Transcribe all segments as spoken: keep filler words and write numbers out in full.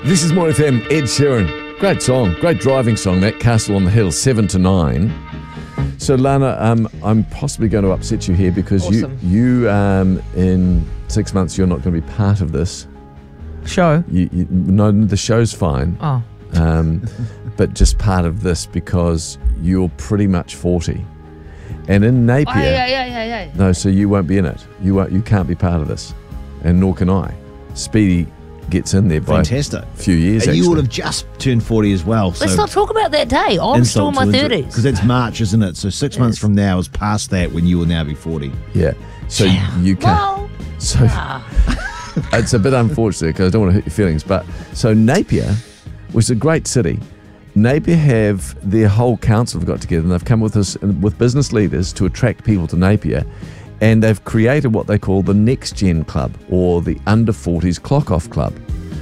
This is More F M, Ed Sheeran. Great song, great driving song, that Castle on the Hill, seven to nine. So, Lana, um, I'm possibly going to upset you here because Awesome. you, you um, in six months, you're not going to be part of this. Show? You, you, no, the show's fine. Oh. Um, but just part of this because you're pretty much forty. And in Napier... Oh, yeah, yeah, yeah, yeah. No, so you won't be in it. You won't. You can't be part of this. And nor can I. Speedy gets in there by Fantastic. a few years, And actually. you would have just turned forty as well. So Let's not talk about that day. I'm still in my thirties. Because it's March, isn't it? So six months from now is past that when you will now be forty. Yeah. So you can't... Well, So ah. it's a bit unfortunate because I don't want to hurt your feelings. But so Napier was a great city. Napier have their whole council have got together and they've come with us with business leaders to attract people to Napier, and they've created what they call the Next Gen Club or the Under forties Clock Off Club.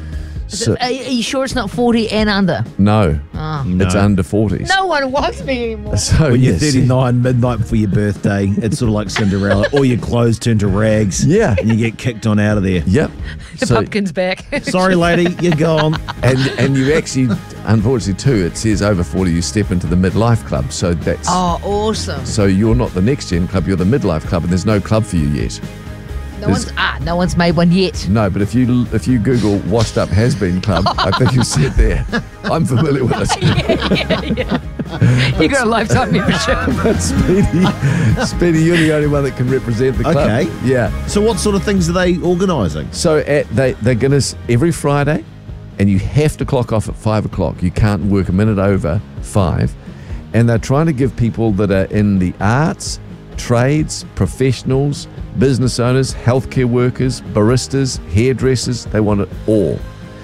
So, Are you are you sure it's not forty and under? no, Oh. it's No. under forties. No one wants me anymore. So When you're yes. thirty-nine, midnight before your birthday, it's sort of like Cinderella. All your clothes turn to rags. Yeah. And you get kicked on out of there. Yep. The So- pumpkin's back. Sorry, lady, you're gone. and and you actually, unfortunately, too, it says over forty, you step into the midlife club. So that's Oh, awesome. so you're not the Next Gen Club, you're the midlife club, and there's no club for you yet. No one's ah, no one's made one yet. No, but if you if you Google Washed Up Has Been Club, I think you'll see it there. I'm familiar with it. yeah, yeah, yeah. You got a lifetime membership. But Speedy, Speedy, you're the only one that can represent the club. Okay. Yeah. So what sort of things are they organising? So at they they're gonna s- every Friday, and you have to clock off at five o'clock. You can't work a minute over five, and they're trying to give people that are in the arts, trades, professionals, business owners, healthcare workers, baristas, hairdressers, they want it all.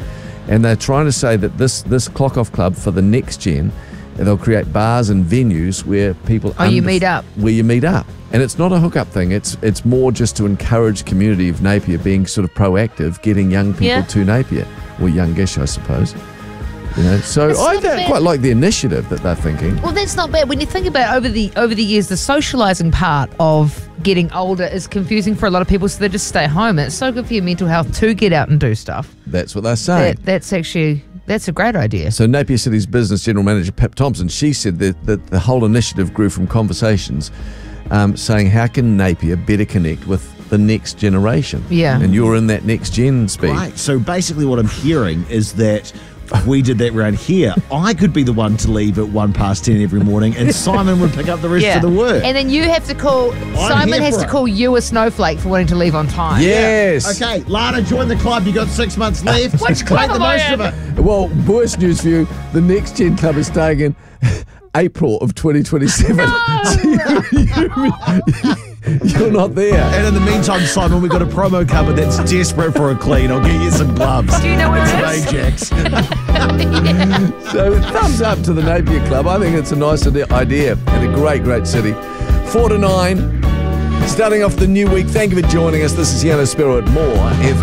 And they're trying to say that this this clock off club for the next gen, they'll create bars and venues where people Oh, you under- meet up. where you meet up. And it's not a hookup thing. It's it's more just to encourage community of Napier being sort of proactive, getting young people Yeah. to Napier, or youngish, I suppose. You know, so It's I not don't bad. quite like the initiative that they're thinking. Well, that's not bad. When you think about over the over the years, the socialising part of getting older is confusing for a lot of people, so they just stay home. And it's so good for your mental health to get out and do stuff. That's what they're saying. That, that's actually that's a great idea. So Napier City's business general manager Pip Thompson, she said that, that the whole initiative grew from conversations um, saying how can Napier better connect with the next generation? Yeah. And you're in that next gen speed. Right. So basically what I'm hearing is that if we did that round here, I could be the one to leave at one past ten every morning and Simon would pick up the rest Yeah. of the work. And then you have to call Simon here has for to it. call you a snowflake for wanting to leave on time. Yes. Okay, Lana, join the club. You got six months left. Which club Make the am I most in? of it. Well, worst news for you, the Next Gen Club is starting in April of twenty twenty-seven. So you, you, you're not there. And in the meantime, Simon, we've got a promo cupboard that's desperate for a clean. I'll get you some gloves. Do you know what It's it is? Ajax. So thumbs up to the Napier Club. I think it's a nice ide- idea and a great, great city. Four to nine, starting off the new week. Thank you for joining us. This is Yellow Sparrow at More F M.